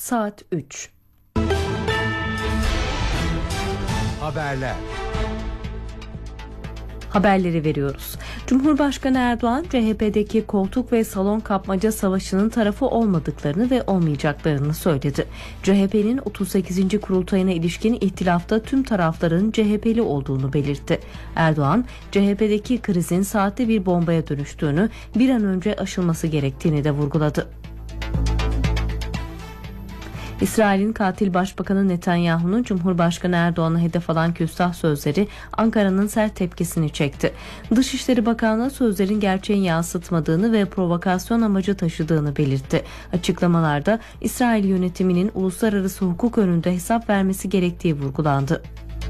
saat 3. Haberleri veriyoruz. Cumhurbaşkanı Erdoğan, CHP'deki koltuk ve salon kapmaca savaşının tarafı olmadıklarını ve olmayacaklarını söyledi. CHP'nin 38. kurultayına ilişkin ihtilafta tüm tarafların CHP'li olduğunu belirtti. Erdoğan, CHP'deki krizin saatte bir bombaya dönüştüğünü, bir an önce aşılması gerektiğini de vurguladı. İsrail'in katil başbakanı Netanyahu'nun Cumhurbaşkanı Erdoğan'a hedef alan küstah sözleri Ankara'nın sert tepkisini çekti. Dışişleri Bakanlığı sözlerin gerçeği yansıtmadığını ve provokasyon amacı taşıdığını belirtti. Açıklamalarda İsrail yönetiminin uluslararası hukuk önünde hesap vermesi gerektiği vurgulandı.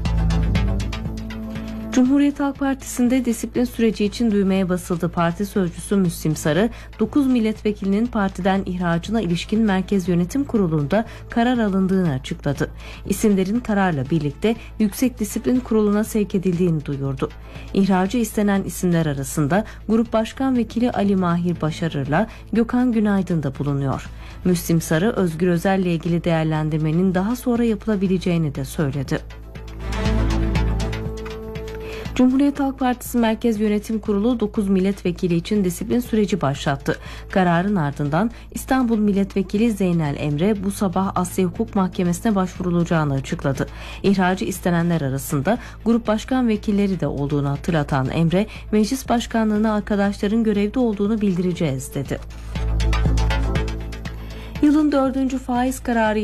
Cumhuriyet Halk Partisi'nde disiplin süreci için düğmeye basıldı. Parti sözcüsü Müslim Sarı, 9 milletvekilinin partiden ihracına ilişkin Merkez Yönetim Kurulu'nda karar alındığını açıkladı. İsimlerin kararla birlikte Yüksek Disiplin Kurulu'na sevk edildiğini duyurdu. İhracı istenen isimler arasında Grup Başkan Vekili Ali Mahir Başarır'la Gökhan Günaydın da bulunuyor. Müslim Sarı, Özgür Özel'le ilgili değerlendirmenin daha sonra yapılabileceğini de söyledi. Cumhuriyet Halk Partisi Merkez Yönetim Kurulu 9 milletvekili için disiplin süreci başlattı. Kararın ardından İstanbul Milletvekili Zeynel Emre bu sabah Asya Hukuk Mahkemesi'ne başvurulacağını açıkladı. İhracı istenenler arasında grup başkan vekilleri de olduğunu hatırlatan Emre, meclis başkanlığına arkadaşların görevde olduğunu bildireceğiz dedi. Yılın 4. faiz kararı